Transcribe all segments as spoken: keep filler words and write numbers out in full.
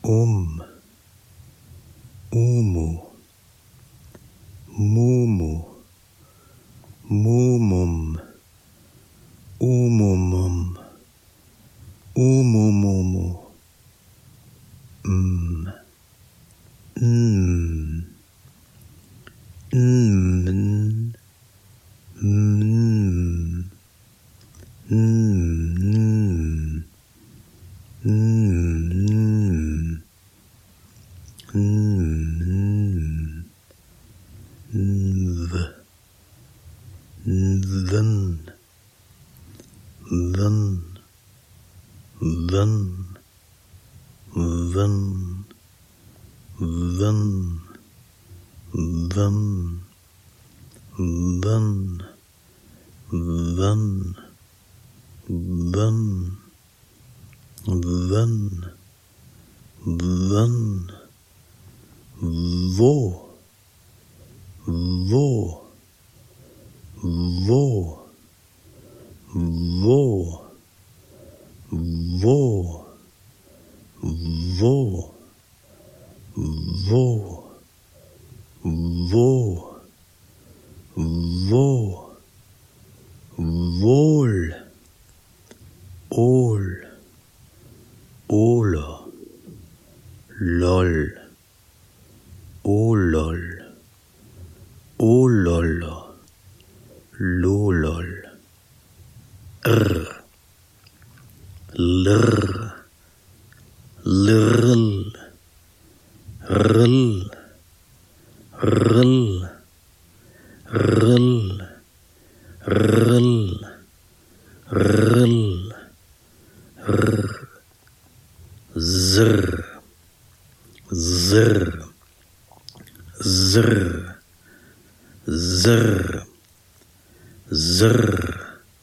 Um, Umu, Mumu, Mumum, Umumum, Umumumu, Mm, Mm, Mm, Mm, Mm, Mm, Mm, Mm, Nv, Nvn, Vn, Vn, Vn, Vn, Vn, Vn, Vn, Vn, Vn, Vn, Vo, Vo, Vo, Vo, Vo, Vo, Vo, Vo, Vo, Vol, Ol, Ola, Lol, Olol, Olol, Lolol, R, Lr, Lrl, Rl, Rl, Rl, Rl, Rl, R, Zr, Zr, Zr, Zr, Zr,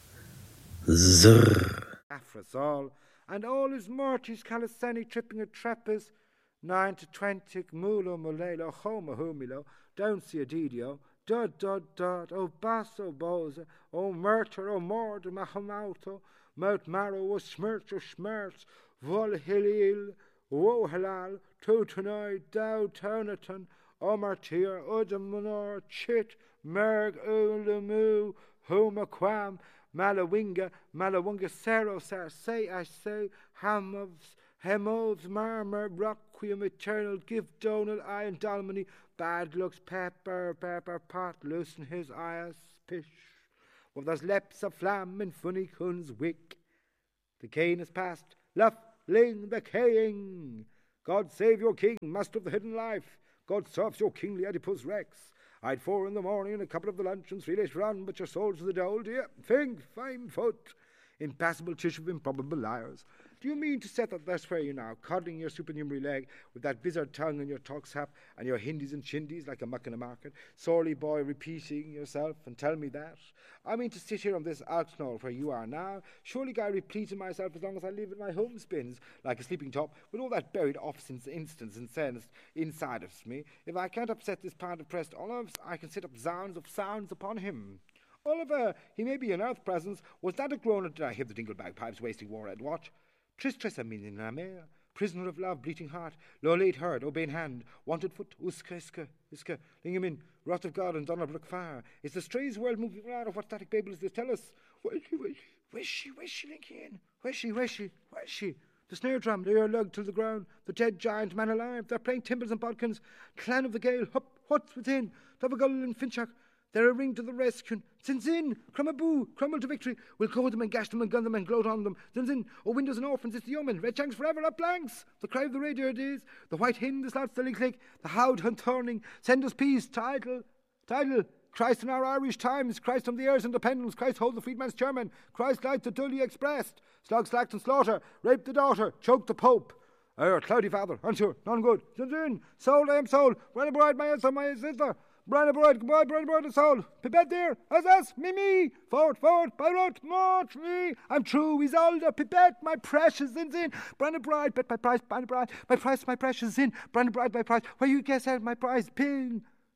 Zr. After us all, and all his mortis calisthenic tripping a trappers, nine to twenty, mulo, mulelo, homa, humilo, down see adidio, dud, dud, dud, oh basso, boza, oh murder, oh mord, mahamauto, mout marrow, oh smirch, oh smirch, vol hilil, oh halal, tutanoi, dow, tonaton, oh martyr, udam monor, chit, merg, ulamu, homa quam, Malawinga, Malawunga, Sero, Sar, say, I say, Hamovs, Hemovs, Marmor, Requiem, Eternal, Give Donal, I and Dalmany, Bad looks, Pepper, Pepper, Pot, loosen his eyes, Pish, with those lips of flam and funny cuns wick. The cane is past, Luff, Ling, the Kaying. God save your king, master of the hidden life. God serves your kingly Oedipus Rex. I'd four in the morning and a couple of the lunch and three later on, but your soul to the dole, dear. Think, fine foot. Impassable tissue of improbable liars. Do you mean to set that that's where you now, coddling your supernumerary leg with that vizard tongue and your talk sap and your Hindis and Chindies like a muck in a market, sorely boy repeating yourself and tell me that? I mean to sit here on this Alknoll where you are now, surely I replete in myself as long as I live in my home spins, like a sleeping top, with all that buried offense instance and sense inside of me. If I can't upset this pound of pressed olives, I can set up zounds of sounds upon him. Oliver, he may be an earth presence. Was that a groan, or did I hear the dingle bagpipes wasting war at watch? Tris tris a min in la mer, prisoner of love, bleating heart, low laid herd, obeying hand, wanted foot, uska iska, iska, lingamin, wrath of God and Donnerbrook fire. Is the strays world moving around, or what static babbles they tell us? Where's she, where's she, where's she, where's she, Lincoln? Where's she, where's she, where's she? The snare drum, they are lugged to the ground, the dead giant man alive, they're playing timbers and bodkins, clan of the gale, hup, what's within, Dovagull and Finchak, they're a ring to the rescue. Zin zin, crumaboo, crumble to victory. We'll code them and gash them and gun them and gloat on them. Zin zin, oh windows and orphans, it's the omen. Red shanks forever, up blanks. The cry of the radio it is. The white hen, the slouts, the click. The howd hunt turning. Send us peace, title, title. Christ in our Irish times. Christ on the heirs independence. Christ hold the freedman's chairman. Christ light the dully expressed. Slug, slacked and slaughter. Rape the daughter. Choke the pope. Our cloudy father, unsure, none good. Zin zin, soul I am soul. Run abroad my answer, my sister. Brian abroad, goodbye, Brian abroad, the soul. Pipette there, as us, me, me. Forward, forward, by road, march me. I'm true, Isolde, Pipette, my precious zin zin. Brian abroad, bet my price, Brian abroad, my price, my precious zin. Brian abroad, my price. Where you guess out my prize? Pin,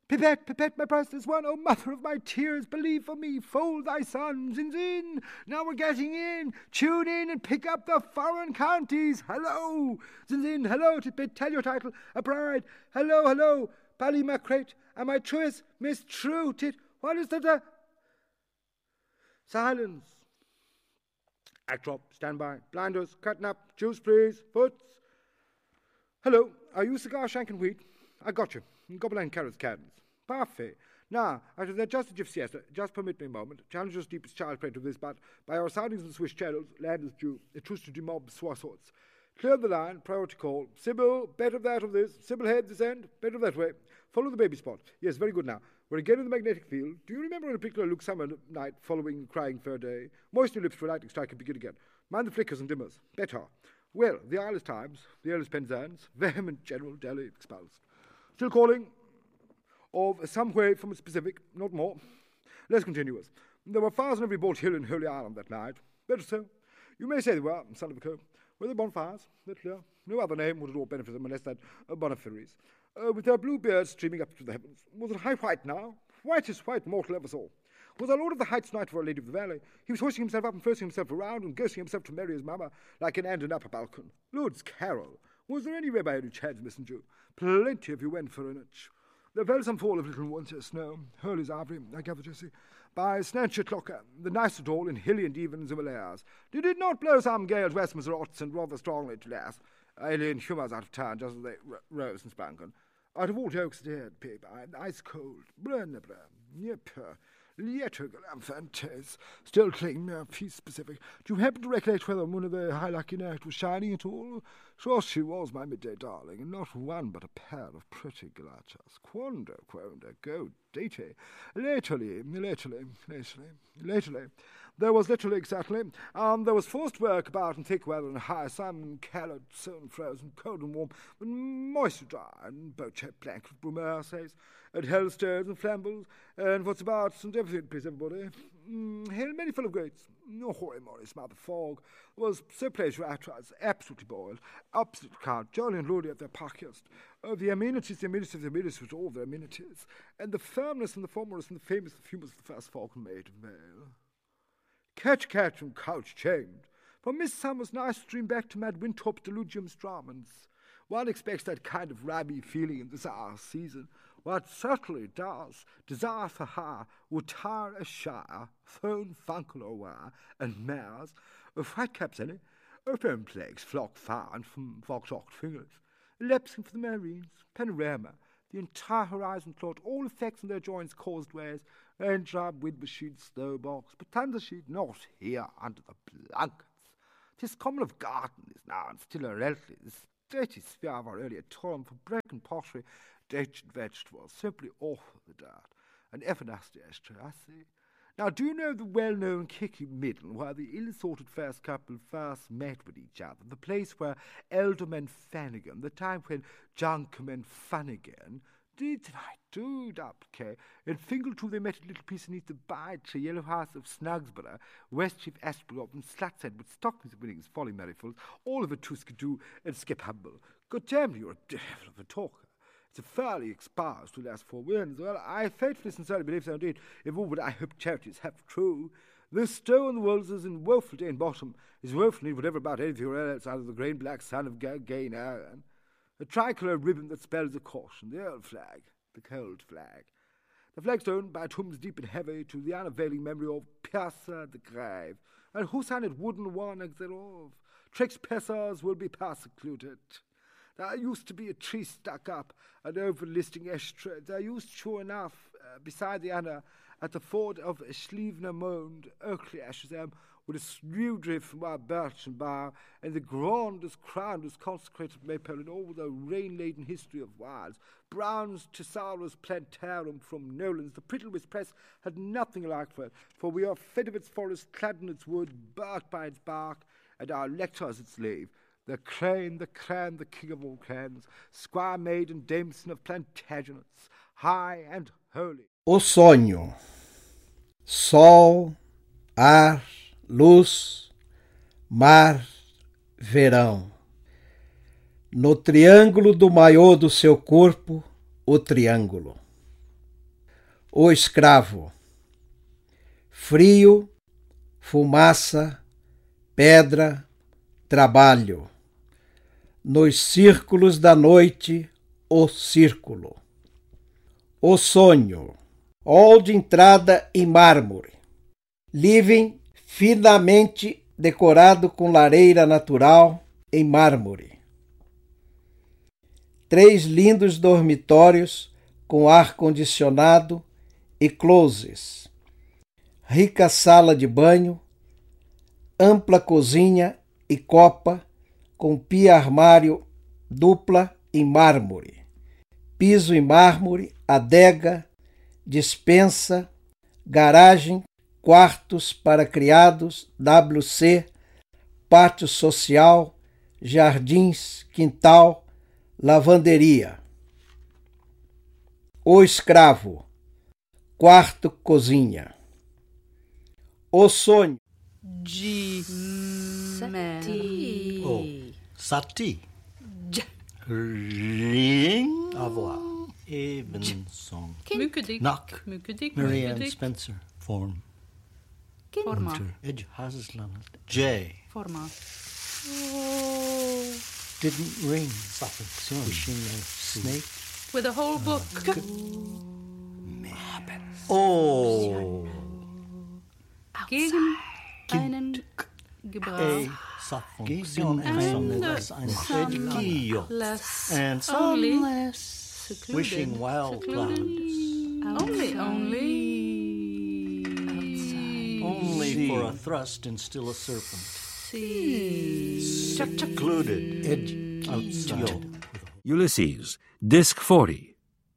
Pipette, Pipette, my priceless one, O mother of my tears, believe for me, fold thy son, Zin Zin. Now we're getting in. Tune in and pick up the foreign counties. Hello, Zin Zin, hello, Pipette, tell your title, a bride. Hello, hello, Ballymacrate, am I truest, Miss True Tit? What is that? Uh... Silence. Act drop, stand by, blinders, curtain up, juice please, foots. Hello, are you cigar shank and wheat? I got you. Gobelin carrots cans. Parfait. Now, out of that just of siesta, just permit me a moment. Challenge your deepest child pray to this, but by our soundings in Swiss channels, land is due. A truce to demob swasorts. Clear the line, priority call. Sybil, better of that of this. Sybil head this end, better of that way. Follow the baby spot. Yes, very good now. We're again in the magnetic field. Do you remember on a particular Luke summer night following crying fair day? Moist your lips for a lightning strike and begin again. Mind the flickers and dimmers. Better. Well, the Isles Times, the Earl's Penzance, vehement General Delhi expulsed. Still calling of some way from a specific, not more. Less continuous. There were fires on every bolt hill in Holy Island that night. Better so. You may say they were, son of a co. Were they bonfires? That's clear. No other name would at all benefit them unless that uh, Bonifaries. Uh, with their blue beards streaming up to the heavens. Was it high white now? Whitest white mortal ever saw. Was our Lord of the Heights knight for Our Lady of the Valley? He was hoisting himself up and forcing himself around and ghosting himself to marry his mamma like an and an upper balcon. Lord's Carol. Was there any by any chance, messenger? Plenty if you went for an inch. There fell some fall of little winter snow, Hurley's Ivory, I gather, Jessie, by Snatcher Clocker, the nicest all in hilly and even Zimalaires. Did it not blow some gales westwards rots and rather strongly to last? Alien humours out of town, just as they r- rose and sprung. Out of all jokes dead, paper, ice cold, brunne yep, Lietugal fantas, still clinging mere piece specific. Do you happen to recollect whether one of the high lucky night was shining at all? Sure she was, my midday darling, and not one but a pair of pretty galachas. Quando, quando, go datey. Lately, lately, lately, lately. There was literally, exactly, um, there was forced work about in thick weather and high sun, calored, sown, frozen, cold and warm, but moist and dry, and boat-shaped blanket with Brumaire says, and hell stones and flambles, and what's about, and everything, please, everybody. Mm, hell, many full of grates. No hoary Morris, mother fog. Was so pleasure afterwards, absolutely boiled, absolute count, jolly and loady at their pockiest. Oh, the amenities, the amenities of the amenities with all their amenities, and the firmness and the formless and the famous, the famous of the first falcon maid of Vale. Catch, catch, and couch chained. From Miss Summers' nice stream back to Mad Winthrop Delugium Stramans. One expects that kind of rabby feeling in this our season. What certainly does. Desire for her would tire a shire, phone funkle or wire, and mares, of whitecaps any, open plagues flock fine from fox-ocked fingers, lapsing for the marines, panorama, the entire horizon plot, all effects in their joints caused ways, rain job, wind machine, snowbox, but thunder sheet not here under the blankets. 'Tis common of gardens now, and still a relatively the dirty sphere of our earlier toil for bread and pottery, dated vegetables, simply awful the dirt, and ever nasty ashtray, I see. Now, do you know the well-known Kicky Midden, where the ill-assorted first couple first met with each other, the place where Elderman Fannigan, the time when Junkman Funnigan, did I do it up, Kay, and Fingleton they met a little piece beneath the by-tree, yellow house of Snugsborough, Westcheap Ashbrook, and Slutshead with stockings and winnings, folly merryfuls, all of a Tuskadoo and Skip Humble. God damn, you're a devil of a talker. It's a fairly exposed to the last four winds. Well, I faithfully sincerely believe so indeed, if all but I hope charities have true. This stow in the world is in woeful day and bottom, is woeful need whatever about anything or else out of the grain black sun of ga- gain iron. A tricolour ribbon that spells a caution, the old flag, the cold flag. The flagstone by tombs deep and heavy to the unavailing memory of Piazza the Grave, and who signed wooden warnings thereof. Trespassers will be persecuted. There used to be a tree stuck up, an over-listing ash tree. There used, sure enough, uh, beside the Anna, at the ford of Schlievener Mond, Oakley ashes them, with a snowdrift from our birch and bough, and the grandest crown was consecrated maple in all the rain-laden history of wilds. Brown's Thesaurus Plantarum from Nolan's, the Prittlewist Press had nothing like for it, for we are fed of its forest, clad in its wood, barked by its bark, and our lectors its slave. The crane, the cran, the king of all clans, squire maid and dameson of Plantagenets, high and holy. O sonho. Sol, ar, luz, mar, verão. No triângulo do maiô do seu corpo, o triângulo. o escravo. Frio, fumaça, pedra, trabalho. Nos círculos da noite, o círculo. O sonho. Hall de entrada em mármore. Living finamente decorado com lareira natural em mármore. Três lindos dormitórios com ar-condicionado e closes. Rica sala de banho, ampla cozinha e copa com pia-armário dupla em mármore. Piso em mármore, adega, despensa, garagem, quartos para criados, W C, pátio social, jardins, quintal, lavanderia. O escravo, quarto, cozinha. O sonho. G. Sati. Oh, Sati. J. Ring. Avoir. Evensong. Mukedik. Knock. Mukedik. Marianne Spencer. Form. Forma. Winter. Edge Hasland. J. Forma. Didn't ring. Wishing a snake. With a whole book. Oh. Gegen einen Gebrauch. A Saffung. And Unless ein Edgio. Less. And Only. sunless. Secluded. Wishing wild Secluded. clouds. Only. Only. Only for a thrust and still a serpent. See. Secluded. Edge outside. Ulysses, Disc forty.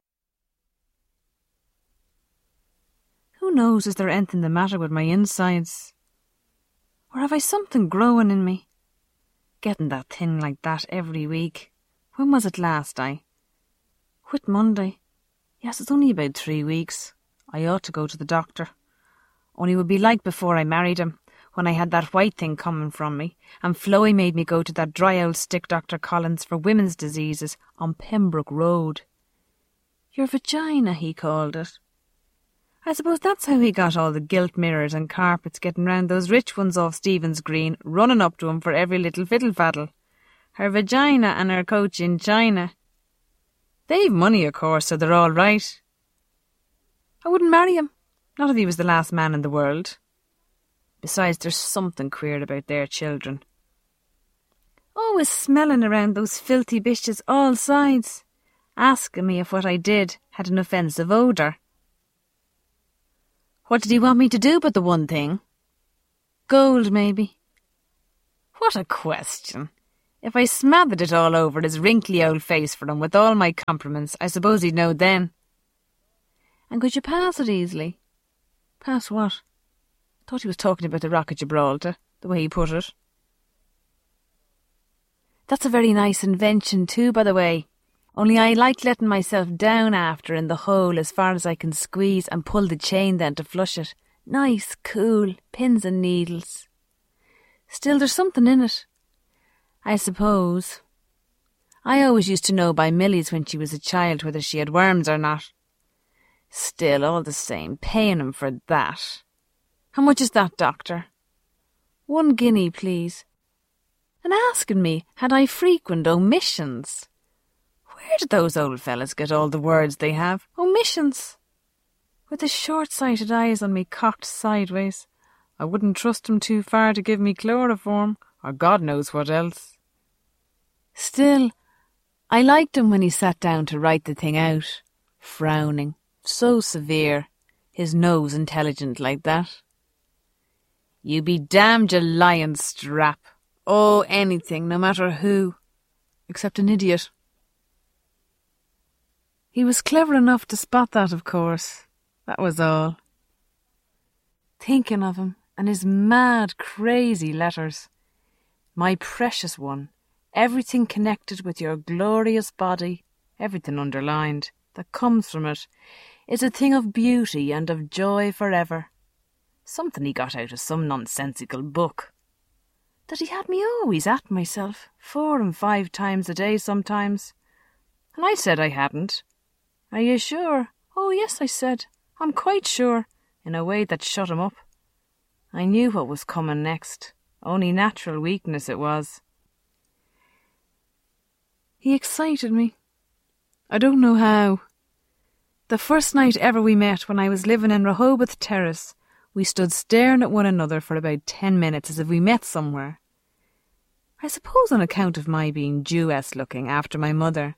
Who knows, is there anything the matter with my insides? Or have I something growing in me? Getting that thin like that every week. When was it last, I? Whit Monday? Yes, it's only about three weeks. I ought to go to the doctor. Only it would be like before I married him, when I had that white thing coming from me, and Floey made me go to that dry old stick Doctor Collins for women's diseases on Pembroke Road. Your vagina, he called it. I suppose that's how he got all the gilt mirrors and carpets getting round those rich ones off Stephen's Green, running up to him for every little fiddle-faddle. Her vagina and her coach in China. They've money, of course, so they're all right. I wouldn't marry him, not if he was the last man in the world. Besides, there's something queer about their children. Always smelling around those filthy bitches all sides, asking me if what I did had an offensive odour. What did he want me to do but the one thing? Gold, maybe. What a question. If I smothered it all over his wrinkly old face for him with all my compliments, I suppose he'd know then. And could you pass it easily? Pass what? Thought he was talking about the Rock of Gibraltar, the way he put it. That's a very nice invention too, by the way. Only I like letting myself down after in the hole as far as I can squeeze and pull the chain then to flush it. Nice, cool, pins and needles. Still, there's something in it. I suppose. I always used to know by Millie's when she was a child whether she had worms or not. Still, all the same, paying him for that. How much is that, doctor? One guinea, please. And asking me, had I frequent omissions? Where did those old fellas get all the words they have? Omissions. With the short-sighted eyes on me cocked sideways. I wouldn't trust him too far to give me chloroform, or God knows what else. Still, I liked him when he sat down to write the thing out, frowning, so severe, his nose intelligent like that. You be damned, you lying strap. Oh, anything, no matter who, except an idiot. He was clever enough to spot that, of course. That was all. Thinking of him, and his mad, crazy letters. My precious one, everything connected with your glorious body, everything underlined, that comes from it, is a thing of beauty and of joy forever. Something he got out of some nonsensical book. That he had me always at myself, four and five times a day sometimes. And I said I hadn't. Are you sure? Oh, yes, I said. I'm quite sure, in a way that shut him up. I knew what was coming next. Only natural weakness it was. He excited me. I don't know how. The first night ever we met, when I was living in Rehoboth Terrace, we stood staring at one another for about ten minutes as if we met somewhere. I suppose on account of my being Jewess-looking after my mother.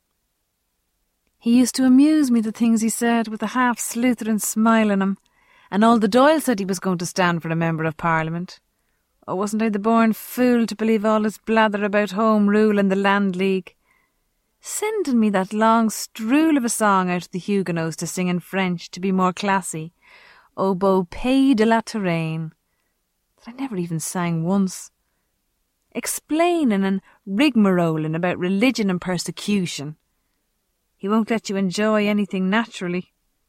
He used to amuse me, the things he said, with a half-sleuthering smile on him, and all the Doyle said he was going to stand for a Member of Parliament. Oh, wasn't I the born fool to believe all his blather about Home Rule and the Land League? Sending me that long strool of a song out of the Huguenots to sing in French to be more classy. Au beau pays de la Touraine, that I never even sang once. Explaining and rigmaroling about religion and persecution. He won't let you enjoy anything naturally.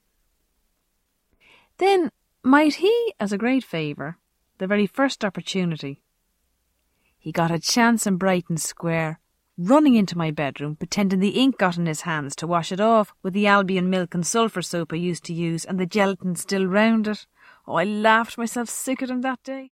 Then might he, as a great favour, the very first opportunity, he got a chance in Brighton Square, running into my bedroom, pretending the ink got in his hands to wash it off with the Albion milk and sulphur soap I used to use and the gelatin still round it. Oh, I laughed myself sick at him that day.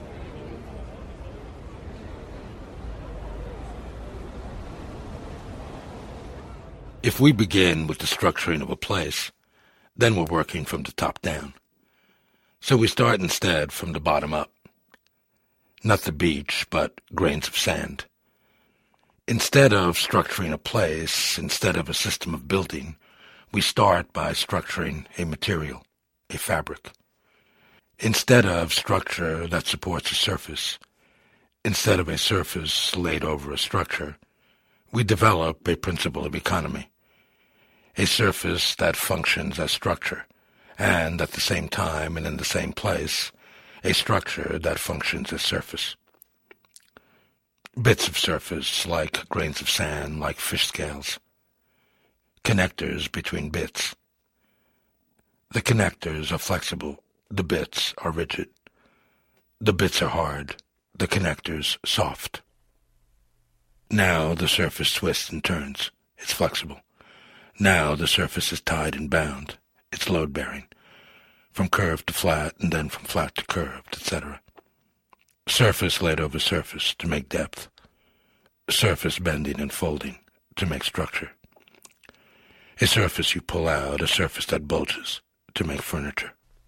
If we begin with the structuring of a place, then we're working from the top down. So we start instead from the bottom up. Not the beach, but grains of sand. Instead of structuring a place, instead of a system of building, we start by structuring a material, a fabric. Instead of structure that supports a surface, instead of a surface laid over a structure, we develop a principle of economy, a surface that functions as structure, and at the same time and in the same place, a structure that functions as surface. Bits of surface, like grains of sand, like fish scales. Connectors between bits. The connectors are flexible, the bits are rigid. The bits are hard, the connectors soft. Now the surface twists and turns, it's flexible. Now the surface is tied and bound, it's load-bearing, from curved to flat and then from flat to curved, et cetera. Surface laid over surface to make depth. Surface bending and folding to make structure. A surface you pull out, a surface that bulges to make furniture.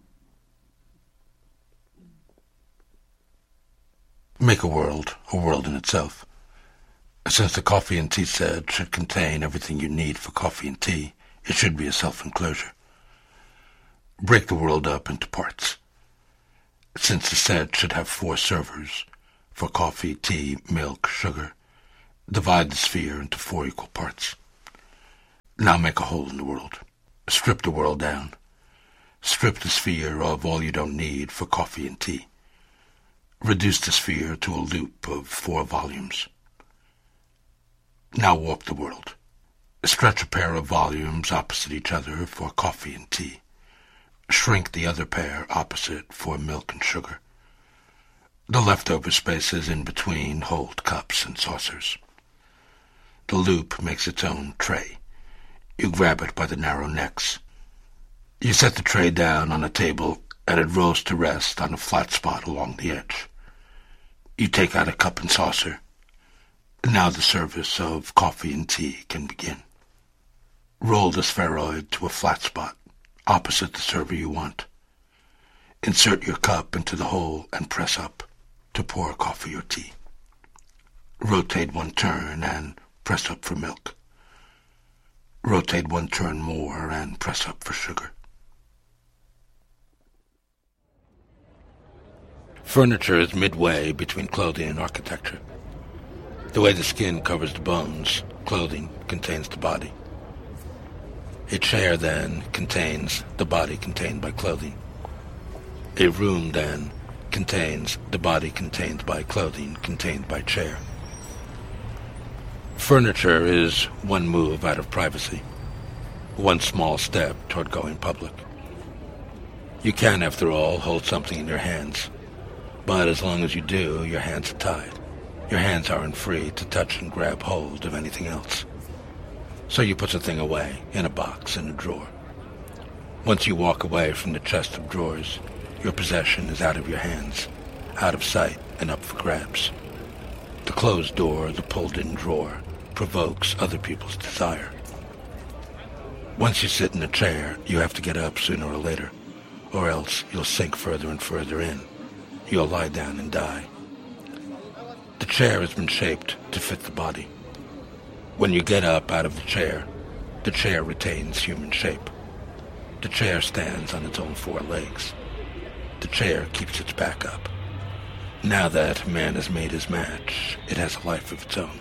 Make a world, a world in itself. Since the coffee and tea set should contain everything you need for coffee and tea, it should be a self-enclosure. Break the world up into parts. Since the set should have four servers, for coffee, tea, milk, sugar, divide the sphere into four equal parts. Now make a hole in the world. Strip the world down. Strip the sphere of all you don't need for coffee and tea. Reduce the sphere to a loop of four volumes. Now warp the world. Stretch a pair of volumes opposite each other for coffee and tea. Shrink the other pair opposite for milk and sugar. The leftover spaces in between hold cups and saucers. The loop makes its own tray. You grab it by the narrow necks. You set the tray down on a table, and it rolls to rest on a flat spot along the edge. You take out a cup and saucer. Now the service of coffee and tea can begin. Roll the spheroid to a flat spot, opposite the server you want. Insert your cup into the hole and press up to pour coffee or tea. Rotate one turn and press up for milk. Rotate one turn more and press up for sugar. Furniture is midway between clothing and architecture. The way the skin covers the bones, clothing contains the body. A chair, then, contains the body contained by clothing. A room, then, contains the body contained by clothing contained by chair. Furniture is one move out of privacy, one small step toward going public. You can, after all, hold something in your hands, but as long as you do, your hands are tied. Your hands aren't free to touch and grab hold of anything else. So you put the thing away, in a box, in a drawer. Once you walk away from the chest of drawers, your possession is out of your hands, out of sight and up for grabs. The closed door, the pulled-in drawer, provokes other people's desire. Once you sit in a chair, you have to get up sooner or later, or else you'll sink further and further in. You'll lie down and die. The chair has been shaped to fit the body. When you get up out of the chair, the chair retains human shape. The chair stands on its own four legs. The chair keeps its back up. Now that man has made his match, it has a life of its own.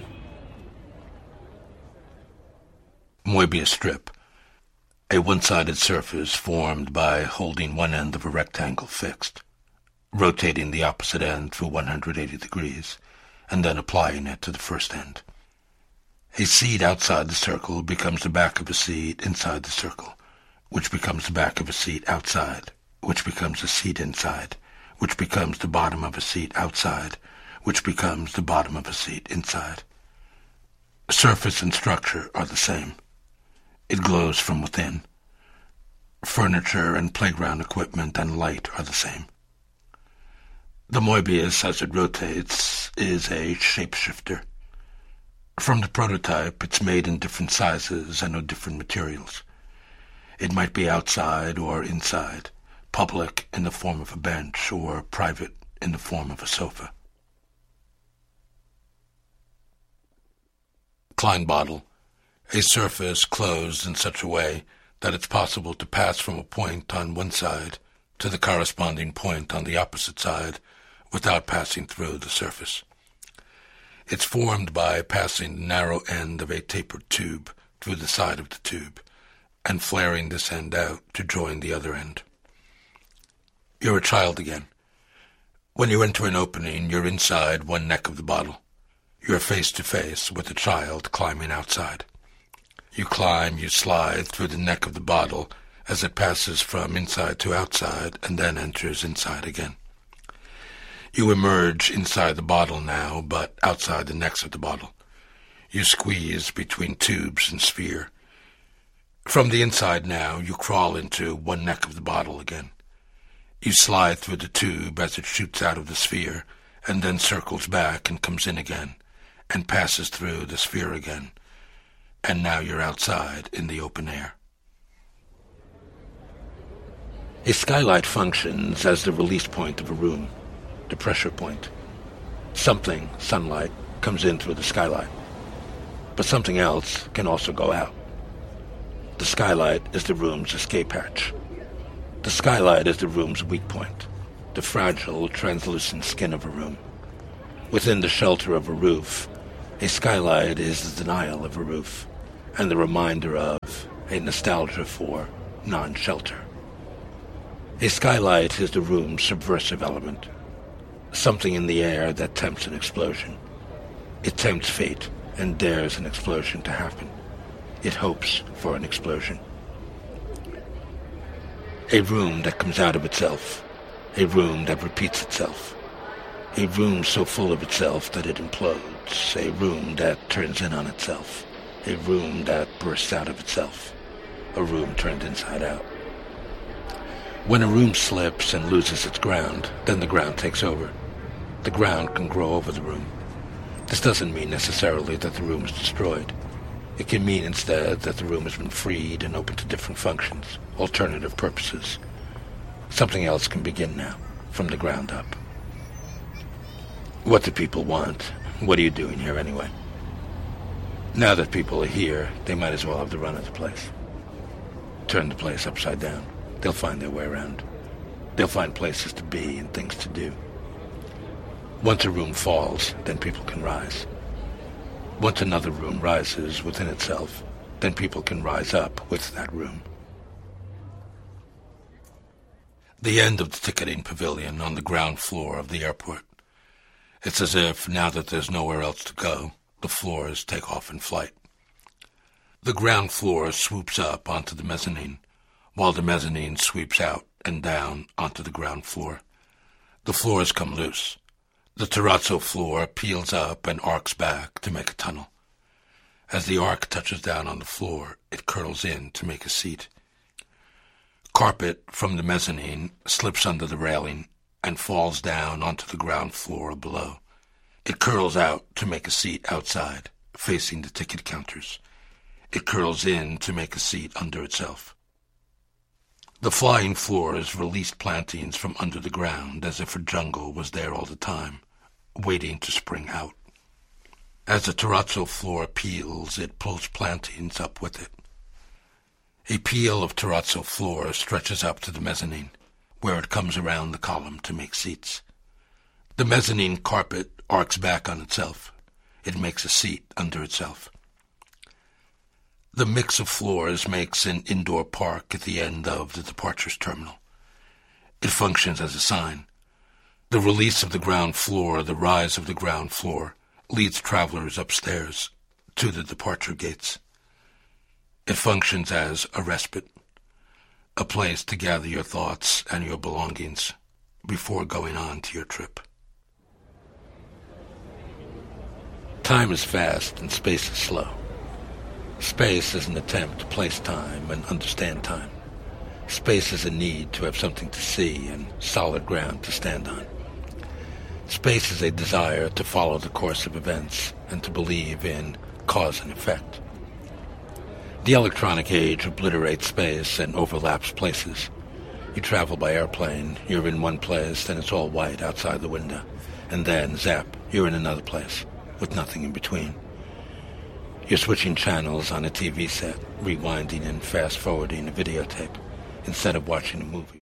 Moebius strip, a one-sided surface formed by holding one end of a rectangle fixed, rotating the opposite end through one hundred eighty degrees, and then applying it to the first end. A seed outside the circle becomes the back of a seed inside the circle, which becomes the back of a seed outside, which becomes a seed inside, which becomes the bottom of a seat outside, which becomes the bottom of a seat inside. Surface and structure are the same. It glows from within. Furniture and playground equipment and light are the same. The Moebius, as it rotates, is a shapeshifter. From the prototype, it's made in different sizes and of different materials. It might be outside or inside, public in the form of a bench, or private in the form of a sofa. Klein bottle, a surface closed in such a way that it's possible to pass from a point on one side to the corresponding point on the opposite side without passing through the surface. It's formed by passing the narrow end of a tapered tube through the side of the tube and flaring this end out to join the other end. You're a child again. When you enter an opening, you're inside one neck of the bottle. You're face to face with a child climbing outside. You climb, you slide through the neck of the bottle as it passes from inside to outside and then enters inside again. You emerge inside the bottle now, but outside the necks of the bottle. You squeeze between tubes and sphere. From the inside now, you crawl into one neck of the bottle again. You slide through the tube as it shoots out of the sphere, and then circles back and comes in again, and passes through the sphere again. And now you're outside in the open air. A skylight functions as the release point of a room, the pressure point. Something, sunlight, comes in through the skylight, but something else can also go out. The skylight is the room's escape hatch. The skylight is the room's weak point, the fragile, translucent skin of a room. Within the shelter of a roof, a skylight is the denial of a roof, and the reminder of, a nostalgia for, non-shelter. A skylight is the room's subversive element, something in the air that tempts an explosion. It tempts fate and dares an explosion to happen. It hopes for an explosion. A room that comes out of itself, a room that repeats itself, a room so full of itself that it implodes, a room that turns in on itself, a room that bursts out of itself, a room turned inside out. When a room slips and loses its ground, then the ground takes over. The ground can grow over the room. This doesn't mean necessarily that the room is destroyed. It can mean instead that the room has been freed and open to different functions, alternative purposes. Something else can begin now, from the ground up. What do people want? What are you doing here anyway? Now that people are here, they might as well have the run of the place. Turn the place upside down. They'll find their way around. They'll find places to be and things to do. Once a room falls, then people can rise. Once another room rises within itself, then people can rise up with that room. The end of the ticketing pavilion on the ground floor of the airport. It's as if, now that there's nowhere else to go, the floors take off in flight. The ground floor swoops up onto the mezzanine, while the mezzanine sweeps out and down onto the ground floor. The floors come loose. The terrazzo floor peels up and arcs back to make a tunnel. As the arc touches down on the floor, it curls in to make a seat. Carpet from the mezzanine slips under the railing and falls down onto the ground floor below. It curls out to make a seat outside, facing the ticket counters. It curls in to make a seat under itself. The flying floors released plantings from under the ground as if a jungle was there all the time, waiting to spring out. As the terrazzo floor peels, it pulls plantings up with it. A peel of terrazzo floor stretches up to the mezzanine, where it comes around the column to make seats. The mezzanine carpet arcs back on itself. It makes a seat under itself. The mix of floors makes an indoor park at the end of the departures terminal. It functions as a sign. The release of the ground floor, the rise of the ground floor, leads travelers upstairs to the departure gates. It functions as a respite, a place to gather your thoughts and your belongings before going on to your trip. Time is fast and space is slow. Space is an attempt to place time and understand time. Space is a need to have something to see and solid ground to stand on. Space is a desire to follow the course of events and to believe in cause and effect. The electronic age obliterates space and overlaps places. You travel by airplane, you're in one place, then it's all white outside the window. And then, zap, you're in another place, with nothing in between. You're switching channels on a T V set, rewinding and fast-forwarding a videotape, instead of watching a movie.